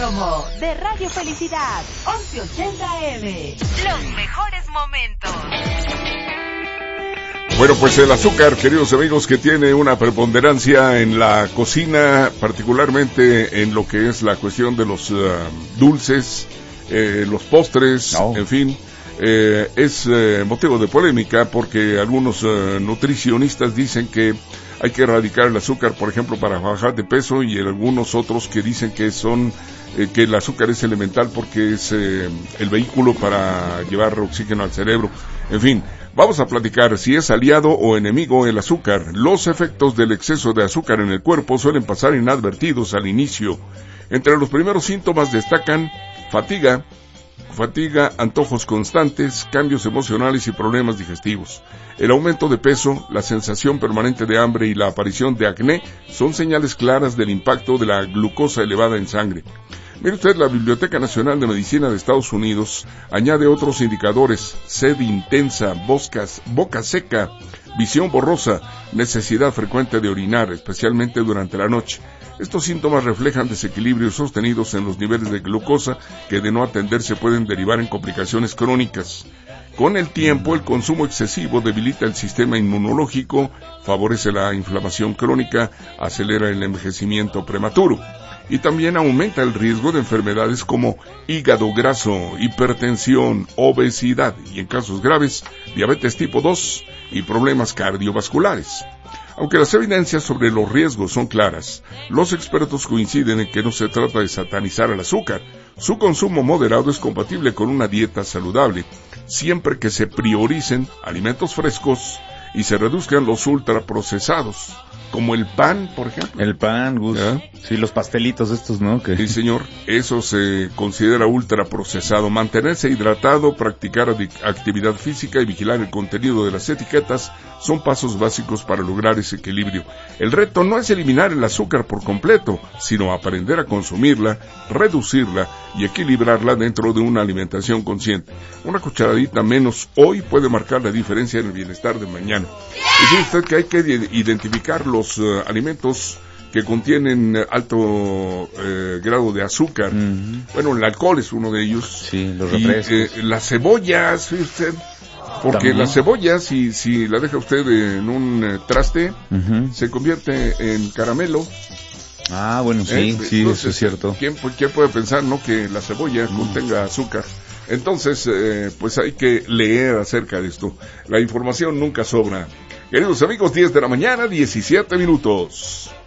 promo de Radio Felicidad, 1180 AM. Los mejores momentos. Bueno, pues el azúcar, queridos amigos, que tiene una preponderancia en la cocina, particularmente en lo que es la cuestión de los dulces, los postres, en fin, es motivo de polémica porque algunos nutricionistas dicen que hay que erradicar el azúcar, por ejemplo, para bajar de peso, y algunos otros que dicen que que el azúcar es elemental porque es el vehículo para llevar oxígeno al cerebro. En fin, vamos a platicar si es aliado o enemigo el azúcar. Los efectos del exceso de azúcar en el cuerpo suelen pasar inadvertidos al inicio. Entre los primeros síntomas destacan fatiga, antojos constantes, cambios emocionales y problemas digestivos. El aumento de peso, la sensación permanente de hambre y la aparición de acné son señales claras del impacto de la glucosa elevada en sangre. Mire usted, la Biblioteca Nacional de Medicina de Estados Unidos añade otros indicadores: sed intensa, boca seca, visión borrosa, necesidad frecuente de orinar, especialmente durante la noche. Estos síntomas reflejan desequilibrios sostenidos en los niveles de glucosa que, de no atenderse, pueden derivar en complicaciones crónicas. Con el tiempo, el consumo excesivo debilita el sistema inmunológico, favorece la inflamación crónica, acelera el envejecimiento prematuro y también aumenta el riesgo de enfermedades como hígado graso, hipertensión, obesidad y, en casos graves, diabetes tipo 2 y problemas cardiovasculares. Aunque las evidencias sobre los riesgos son claras, los expertos coinciden en que no se trata de satanizar el azúcar. Su consumo moderado es compatible con una dieta saludable, siempre que se prioricen alimentos frescos y se reduzcan los ultraprocesados, como el pan, por ejemplo. El pan, Gus. Sí, los pastelitos estos, ¿no? Sí, señor. Eso se considera ultraprocesado. Mantenerse hidratado, practicar actividad física y vigilar el contenido de las etiquetas son pasos básicos para lograr ese equilibrio. El reto no es eliminar el azúcar por completo, sino aprender a consumirla, reducirla y equilibrarla dentro de una alimentación consciente. Una cucharadita menos hoy puede marcar la diferencia en el bienestar de mañana. Y dice usted que hay que identificar los alimentos que contienen alto grado de azúcar. Bueno, el alcohol es uno de ellos. Sí, los refrescos. Y las cebollas, fíjese usted, porque ¿también? La cebolla, si la deja usted en un traste, se convierte en caramelo. Ah, bueno, sí, sí, entonces, eso es cierto. ¿Quién puede pensar, no, que la cebolla contenga azúcar? Entonces, pues hay que leer acerca de esto. La información nunca sobra. Queridos amigos, 10 de la mañana, 17 minutos.